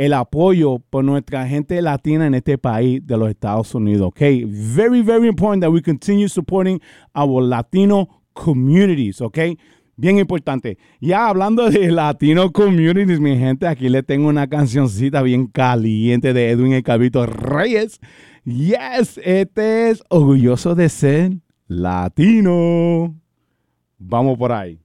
el apoyo por nuestra gente latina en este país de los Estados Unidos. Okay, very, very important that we continue supporting our Latino communities. Okay, bien importante. Ya hablando de Latino communities, mi gente, aquí le tengo una cancioncita bien caliente de Edwin El Cabito Reyes. Yes, este es Orgulloso de Ser Latino. Vamos por ahí.